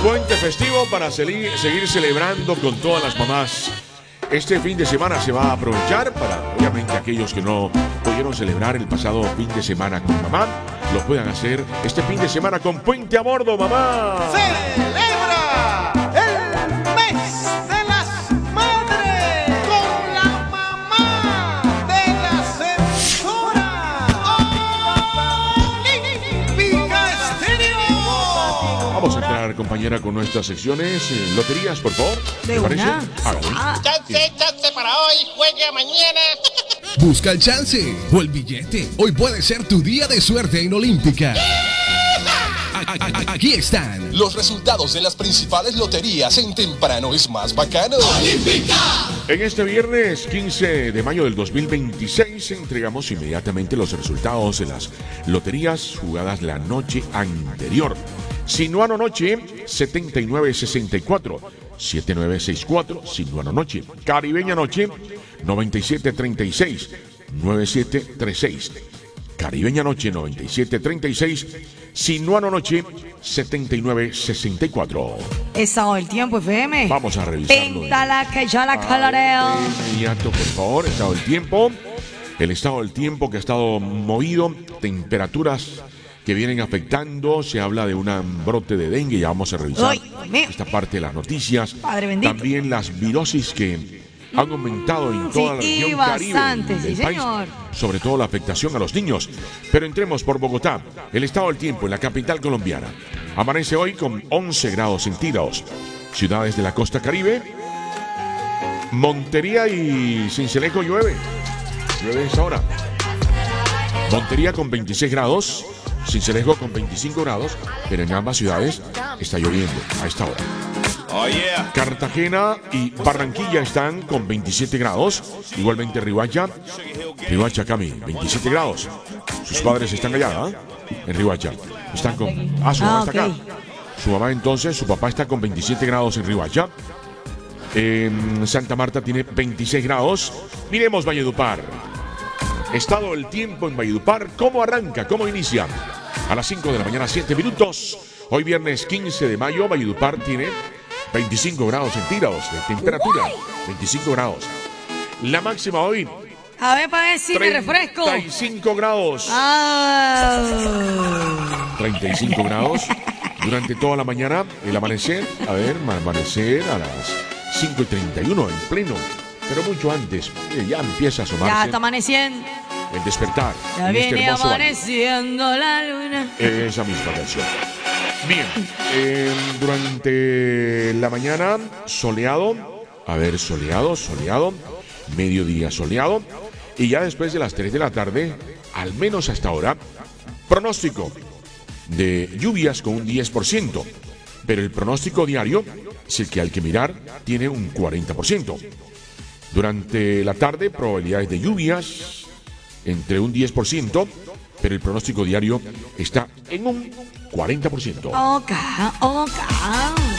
puente festivo para seguir celebrando con todas las mamás. Este fin de semana se va a aprovechar para, obviamente, aquellos que no pudieron celebrar el pasado fin de semana con mamá, lo puedan hacer este fin de semana con Puente a Bordo, mamá. ¡Celebra el mes de las madres con la mamá de la censura Olímpica Estéreo! Vamos a entrar, compañera, con nuestras secciones. Loterías, por favor. ¿De ¿Te parece? una? Hágale. Chance para hoy, juegue mañana. Busca el chance o el billete. Hoy puede ser tu día de suerte en Olímpica. Aquí están los resultados de las principales loterías en Temprano es Más Bacano. ¡Olímpica! En este viernes 15 de mayo del 2026 entregamos inmediatamente los resultados de las loterías jugadas la noche anterior. Sinuano Noche 7964, 7964, Sinuano Noche. Caribeña Noche 9736, 9736. Caribeña Noche 9736, Sinuano Noche 7964. Estado del tiempo, FM. Vamos a revisarlo. Píntala que ya la coloreo. De inmediato, por favor, estado del tiempo. El estado del tiempo que ha estado movido, temperaturas que vienen afectando, se habla de un brote de dengue, ya vamos a revisar esta parte de las noticias. Padre bendito. También las virosis que han aumentado en toda la región bastante, Caribe del sí, país, señor. sobre todo la afectación a los niños. Pero entremos por Bogotá, el estado del tiempo en la capital colombiana. Amanece hoy con 11 grados centígrados. Ciudades de la costa Caribe, Montería y Sincelejo llueve a esta hora. Montería con 26 grados, Sincelejo con 25 grados, pero en ambas ciudades está lloviendo a esta hora. Oh, yeah. Cartagena y Barranquilla están con 27 grados. Igualmente Riohacha, Cami, 27 grados. Sus padres están allá, en Riohacha. Están con... su mamá está acá. Su mamá entonces, su papá está con 27 grados en Riohacha. Santa Marta tiene 26 grados. Miremos Valledupar. Estado del tiempo en Valledupar. ¿Cómo arranca? ¿Cómo inicia? A las 5 de la mañana, 7 minutos. Hoy viernes 15 de mayo, Valledupar tiene 25 grados centígrados de temperatura. 25 grados. La máxima hoy. A ver, para ver si me refresco. 35 grados. 35 grados. Durante toda la mañana, el amanecer. A ver, amanecer a las 5:31 en pleno. Pero mucho antes, ya empieza a asomarse. Ya está amaneciendo. El despertar. Ya en viene hermoso valle. amaneciendo la luna. Esa misma canción. Bien, durante la mañana, soleado. A ver, soleado. Mediodía soleado. Y ya después de las 3 de la tarde, al menos hasta ahora, pronóstico de lluvias con un 10%. Pero el pronóstico diario es el que hay que mirar, tiene un 40%. Durante la tarde, probabilidades de lluvias entre un 10%, pero el pronóstico diario está en un 40%. Ok.